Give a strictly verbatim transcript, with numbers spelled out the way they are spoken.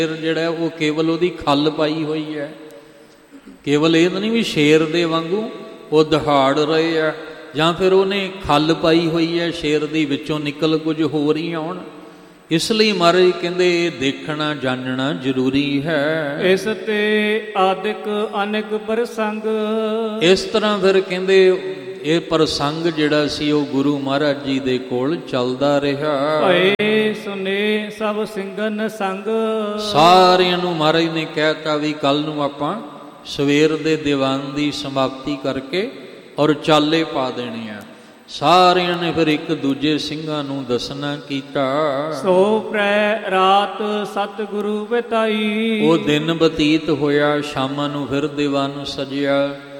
ਜਿਹੜਾ ਉਹ ਕੇਵਲ ਉਹਦੀ ਖੱਲ ਪਾਈ ਹੋਈ ਹੈ, ਕੇਵਲ ਇਹ ਤਾਂ ਨਹੀਂ ਵੀ ਸ਼ੇਰ ਦੇ ਵਾਂਗੂ ਉਹ ਦਹਾੜ ਰਹੇ ਆ, ਜਾਂ ਫਿਰ ਉਹਨੇ ਖੱਲ ਪਾਈ ਹੋਈ ਹੈ ਸ਼ੇਰ ਦੀ, ਵਿੱਚੋਂ ਨਿਕਲ ਕੁਝ ਹੋਰ ਹੀ ਆਉਣ। ਇਸ ਲਈ ਮਹਾਰਾਜ ਕਹਿੰਦੇ ਇਹ ਦੇਖਣਾ ਜਾਣਨਾ ਜ਼ਰੂਰੀ ਹੈ। ਇਸ ਤੇ ਆਦਿਕ ਅਨੇਕ ਪ੍ਰਸੰਗ, ਇਸ ਤਰ੍ਹਾਂ ਫਿਰ ਕਹਿੰਦੇ ਇਹ ਪ੍ਰਸੰਗ ਜਿਹੜਾ ਸੀ ਉਹ ਗੁਰੂ ਮਹਾਰਾਜ ਜੀ ਦੇ ਕੋਲ ਚੱਲਦਾ ਰਿਹਾ। ਭਏ ਸੁਨੇ ਸਭ ਸਿੰਘਨ ਸੰਗ, ਸਾਰਿਆਂ ਨੂੰ ਮਹਾਰਾਜ ਨੇ ਕਹਿਤਾ ਵੀ ਕੱਲ ਨੂੰ ਆਪਾਂ ਸਵੇਰ ਦੇ ਦੀਵਾਨ ਦੀ ਸਮਾਪਤੀ ਕਰਕੇ ਔਰ ਚਾਲੇ ਪਾ ਦੇਣੇ ਆ। ਸਾਰਿਆਂ ਨੇ ਫਿਰ ਇੱਕ ਦੂਜੇ ਸਿੰਘਾਂ ਨੂੰ ਦੱਸਣਾ ਕੀਤਾ। ਸੋ ਪ੍ਰੈ ਰਾਤ ਸਤਿਗੁਰੂ ਬਿਤਾਈ, ਉਹ ਦਿਨ ਬਤੀਤ ਹੋਇਆ, ਸ਼ਾਮਾਂ ਨੂੰ ਫਿਰ ਦੀਵਾਨ ਸਜਿਆ।